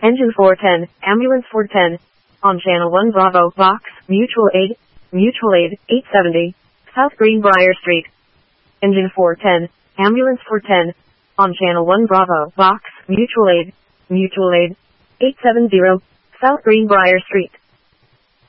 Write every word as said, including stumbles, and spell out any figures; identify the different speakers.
Speaker 1: Engine four ten, Ambulance four ten. On Channel one Bravo, Box, Mutual Aid, Mutual Aid, eight seventy, South Greenbrier Street. Engine four ten, Ambulance four ten. On Channel one Bravo, Box, Mutual Aid, Mutual Aid, eight seventy, South Greenbrier Street.